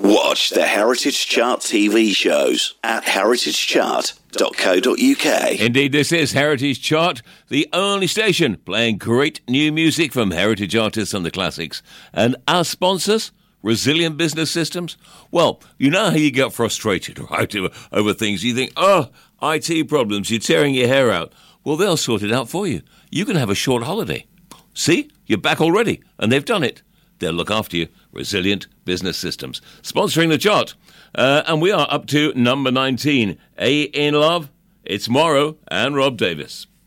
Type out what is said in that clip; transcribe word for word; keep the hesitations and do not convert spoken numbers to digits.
Watch the Heritage Chart T V shows at heritage chart dot co dot uk. Indeed, this is Heritage Chart, the only station playing great new music from heritage artists and the classics. And our sponsors, Resilient Business Systems. Well, you know how you get frustrated, right, over things. You think, oh, I T problems, you're tearing your hair out. Well, they'll sort it out for you. You can have a short holiday. See, you're back already, and they've done it. They'll look after you. Resilient Business Systems. Sponsoring the chart. Uh, and we are up to number nineteen. A in Love, it's Morrow and Rob Davis.